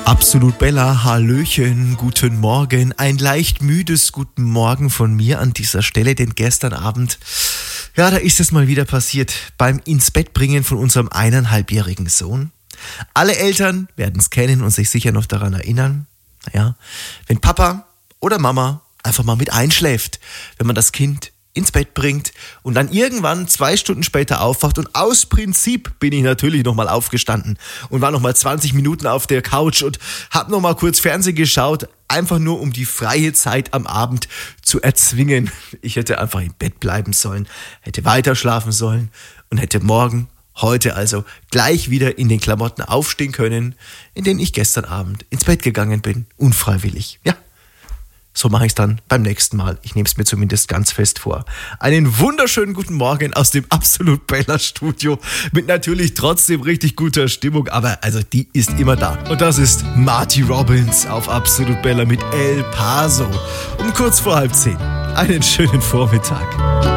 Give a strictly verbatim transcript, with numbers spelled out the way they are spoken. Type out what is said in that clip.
Absolut Bella, Hallöchen, guten Morgen, ein leicht müdes guten Morgen von mir an dieser Stelle, denn gestern Abend, ja, da ist es mal wieder passiert, beim ins Bett bringen von unserem eineinhalbjährigen Sohn. Alle Eltern werden es kennen und sich sicher noch daran erinnern, naja, wenn Papa oder Mama einfach mal mit einschläft, wenn man das Kind ins Bett bringt und dann irgendwann zwei Stunden später aufwacht und aus Prinzip bin ich natürlich nochmal aufgestanden und war nochmal zwanzig Minuten auf der Couch und hab nochmal kurz Fernsehen geschaut, einfach nur um die freie Zeit am Abend zu erzwingen. Ich hätte einfach im Bett bleiben sollen, hätte weiter schlafen sollen und hätte morgen, heute also, gleich wieder in den Klamotten aufstehen können, in denen ich gestern Abend ins Bett gegangen bin, unfreiwillig, ja. So mache ich es dann beim nächsten Mal. Ich nehme es mir zumindest ganz fest vor. Einen wunderschönen guten Morgen aus dem Absolut Bella Studio mit natürlich trotzdem richtig guter Stimmung, aber also die ist immer da. Und das ist Marty Robbins auf Absolut Bella mit El Paso um kurz vor halb zehn. Einen schönen Vormittag.